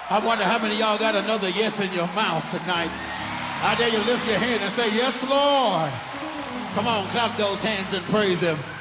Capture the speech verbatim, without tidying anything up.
I wonder how many of y'all got another yes in your mouth tonight. I dare you lift your hand and say, yes, Lord. Come on, clap those hands and praise him.